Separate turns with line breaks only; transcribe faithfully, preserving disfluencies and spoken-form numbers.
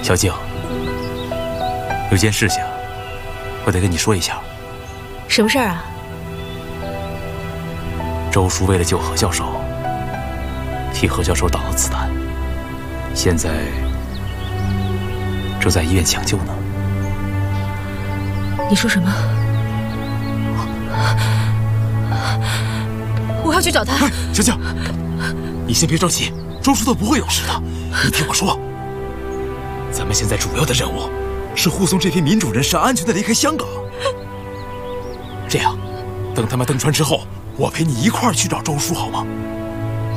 小静，有件事情我得跟你说一下。
什么事儿啊？
周叔为了救何教授，替何教授挡了子弹，现在正在医院抢救呢。
你说什么？我要去找他。
小静，你先别着急，周叔他不会有事的。你听我说，咱们现在主要的任务是护送这批民主人士安全的离开香港。这样，等他们登船之后，我陪你一块儿去找周叔，好吗？